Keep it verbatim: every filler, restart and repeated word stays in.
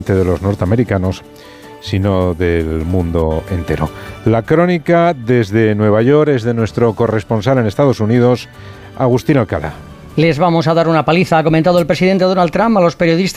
de los norteamericanos, sino del mundo entero. La crónica desde Nueva York es de nuestro corresponsal en Estados Unidos, Agustín Alcalá. Les vamos a dar una paliza, ha comentado el presidente Donald Trump a los periodistas